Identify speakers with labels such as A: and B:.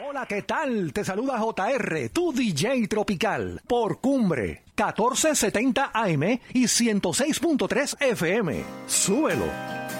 A: Hola, ¿qué tal? Te saluda JR, tu DJ tropical, por Cumbre, 1470 AM y 106.3 FM. ¡Súbelo!